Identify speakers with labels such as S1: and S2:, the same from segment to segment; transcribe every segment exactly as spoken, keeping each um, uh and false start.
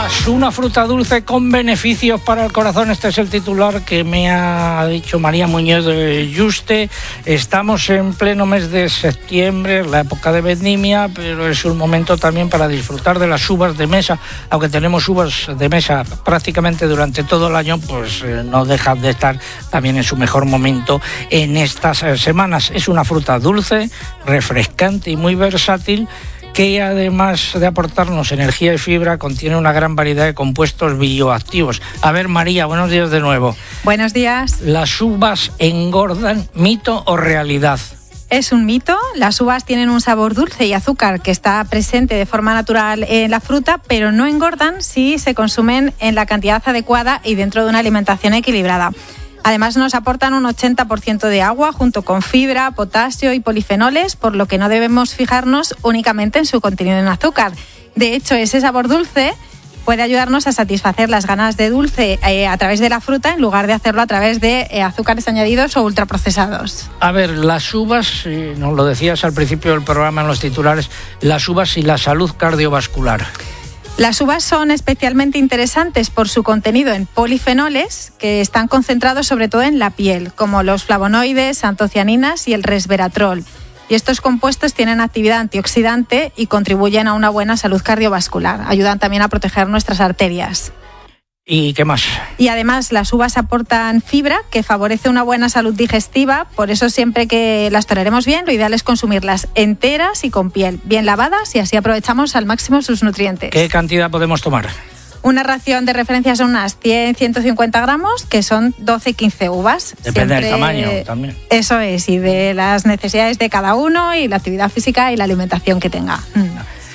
S1: uvas, una fruta dulce con beneficios para el corazón. Este es el titular que me ha dicho María Muñoz de Yuste. Estamos en pleno mes de septiembre, la época de vendimia, pero es un momento también para disfrutar de las uvas de mesa. Aunque tenemos uvas de mesa prácticamente durante todo el año, pues eh, no dejan de estar también en su mejor momento en estas eh, semanas. Es una fruta dulce, refrescante y muy versátil, que además de aportarnos energía y fibra, contiene una gran variedad de compuestos bioactivos. A ver, María, buenos días de nuevo.
S2: Buenos días.
S1: ¿Las uvas engordan, mito o realidad?
S2: Es un mito. Las uvas tienen un sabor dulce y azúcar que está presente de forma natural en la fruta, pero no engordan si se consumen en la cantidad adecuada y dentro de una alimentación equilibrada. Además, nos aportan un ochenta por ciento de agua junto con fibra, potasio y polifenoles, por lo que no debemos fijarnos únicamente en su contenido en azúcar. De hecho, ese sabor dulce puede ayudarnos a satisfacer las ganas de dulce eh, a través de la fruta en lugar de hacerlo a través de eh, azúcares añadidos o ultraprocesados.
S1: A ver, las uvas, eh, nos lo decías al principio del programa en los titulares, las uvas y la salud cardiovascular.
S2: Las uvas son especialmente interesantes por su contenido en polifenoles, que están concentrados sobre todo en la piel, como los flavonoides, antocianinas y el resveratrol. Y estos compuestos tienen actividad antioxidante y contribuyen a una buena salud cardiovascular. Ayudan también a proteger nuestras arterias.
S1: ¿Y qué más?
S2: Y además las uvas aportan fibra que favorece una buena salud digestiva, por eso siempre que las toleremos bien, lo ideal es consumirlas enteras y con piel, bien lavadas, y así aprovechamos al máximo sus nutrientes.
S1: ¿Qué cantidad podemos tomar?
S2: Una ración de referencia son unas cien a ciento cincuenta gramos, que son doce a quince uvas.
S1: Depende
S2: Siempre,
S1: del tamaño también.
S2: Eso es, y de las necesidades de cada uno y la actividad física y la alimentación que tenga. Mm.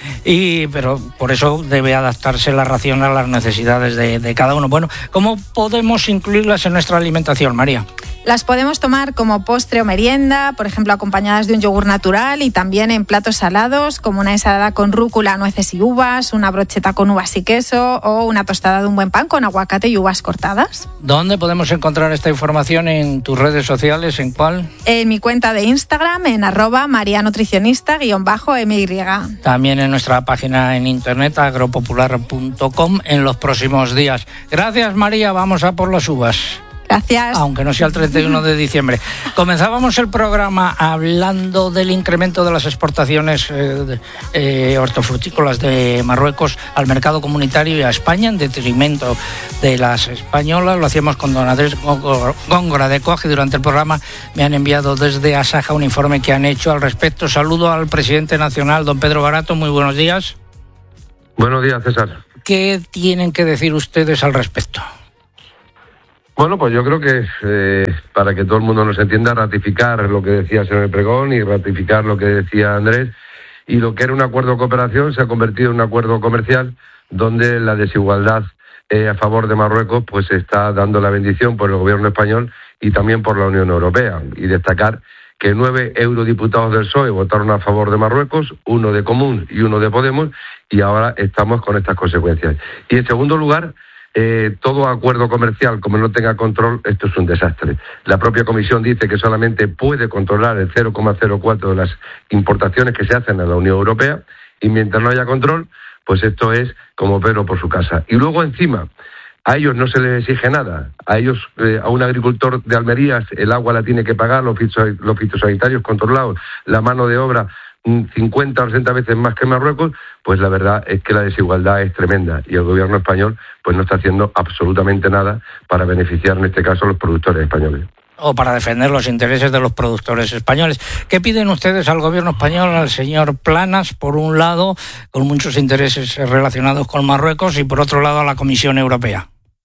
S1: Y pero por eso debe adaptarse la ración a las necesidades de, de cada uno. Bueno, ¿cómo podemos incluirlas en nuestra alimentación, María?
S2: Las podemos tomar como postre o merienda, por ejemplo, acompañadas de un yogur natural, y también en platos salados, como una ensalada con rúcula, nueces y uvas, una brocheta con uvas y queso, o una tostada de un buen pan con aguacate y uvas cortadas.
S1: ¿Dónde podemos encontrar esta información? ¿En tus redes sociales? ¿En cuál?
S2: En mi cuenta de Instagram, en arroba marianutricionista guión bajo my.
S1: También en nuestra página en internet, agropopular punto com, en los próximos días. Gracias, María. Vamos a por las uvas.
S2: Gracias.
S1: Aunque no sea el treinta y uno de diciembre. Comenzábamos el programa hablando del incremento de las exportaciones eh, eh, hortofrutícolas de Marruecos al mercado comunitario y a España, en detrimento de las españolas. Lo hacíamos con don Andrés Góngora de Coag, y durante el programa me han enviado desde Asaja un informe que han hecho al respecto. Saludo al presidente nacional, don Pedro Barato. Muy buenos días.
S3: Buenos días, César.
S1: ¿Qué tienen que decir ustedes al respecto?
S3: Bueno, pues yo creo que eh, para que todo el mundo nos entienda, ratificar lo que decía el señor Pregón y ratificar lo que decía Andrés, y lo que era un acuerdo de cooperación se ha convertido en un acuerdo comercial donde la desigualdad eh, a favor de Marruecos pues está dando la bendición por el gobierno español y también por la Unión Europea. Y destacar que nueve eurodiputados del P S O E votaron a favor de Marruecos, uno de Común y uno de Podemos, y ahora estamos con estas consecuencias. Y en segundo lugar, Eh, todo acuerdo comercial, como no tenga control, esto es un desastre. La propia Comisión dice que solamente puede controlar el cero coma cero cuatro de las importaciones que se hacen a la Unión Europea, y mientras no haya control, pues esto es como Pedro por su casa. Y luego encima, a ellos no se les exige nada. A ellos, eh, a un agricultor de Almería, el agua la tiene que pagar, los, fito- los fitosanitarios controlados, la mano de obra cincuenta o sesenta veces más que Marruecos. Pues la verdad es que la desigualdad es tremenda, y el gobierno español pues no está haciendo absolutamente nada para beneficiar, en este caso, a los productores españoles.
S1: O para defender los intereses de los productores españoles. ¿Qué piden ustedes al gobierno español, al señor Planas, por un lado, con muchos intereses relacionados con Marruecos, y por otro lado a la Comisión Europea?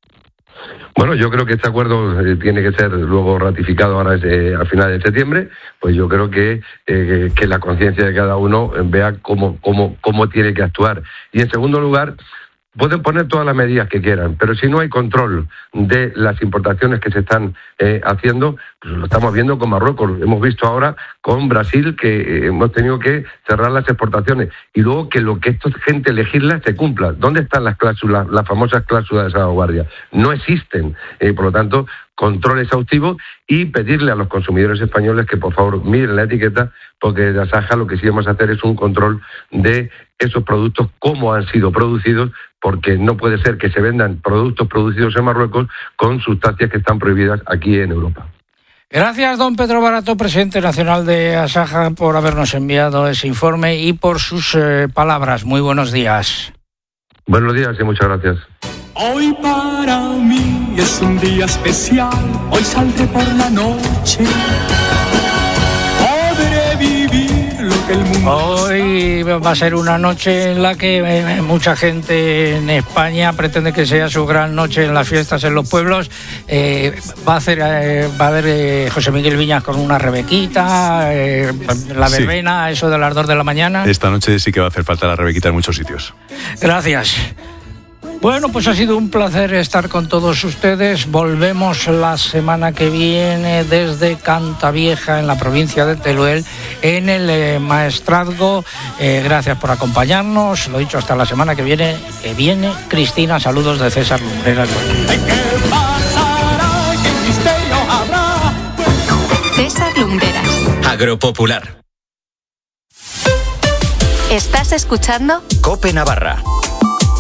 S3: Bueno, yo creo que este acuerdo eh, tiene que ser luego ratificado ahora eh, a finales de septiembre. Pues yo creo que eh, que la conciencia de cada uno vea cómo, cómo, cómo tiene que actuar. Y en segundo lugar, pueden poner todas las medidas que quieran, pero si no hay control de las importaciones que se están eh, haciendo, pues lo estamos viendo con Marruecos, hemos visto ahora con Brasil que eh, hemos tenido que cerrar las exportaciones, y luego que lo que esta gente legisla se cumpla. ¿Dónde están las cláusulas, las famosas cláusulas de salvaguardia? No existen. Eh, por lo tanto, control exhaustivo y pedirle a los consumidores españoles que por favor miren la etiqueta, porque de Asaja lo que sí vamos a hacer es un control de esos productos, cómo han sido producidos, porque no puede ser que se vendan productos producidos en Marruecos con sustancias que están prohibidas aquí en Europa.
S1: Gracias, don Pedro Barato, presidente nacional de Asaja, por habernos enviado ese informe y por sus eh, palabras. Muy buenos días.
S3: Buenos días y muchas gracias.
S4: Hoy para mí es un día especial, hoy saldré por la noche, podré vivir lo que el mundo...
S1: Hoy va a ser una noche en la que eh, mucha gente en España pretende que sea su gran noche en las fiestas en los pueblos. Eh, va a hacer, eh, va a haber eh, José Miguel Viñas con una rebequita, eh, la verbena, sí. Eso de las dos de la mañana.
S5: Esta noche sí que va a hacer falta la rebequita en muchos sitios.
S1: Gracias. Bueno, pues ha sido un placer estar con todos ustedes. Volvemos la semana que viene desde Cantavieja, en la provincia de Teruel, en el eh, Maestrazgo. Eh, gracias por acompañarnos. Lo dicho, hasta la semana que viene. Que viene Cristina. Saludos de César Lumbreras.
S6: César Lumbreras.
S7: Agropopular.
S6: ¿Estás escuchando?
S7: COPE Navarra.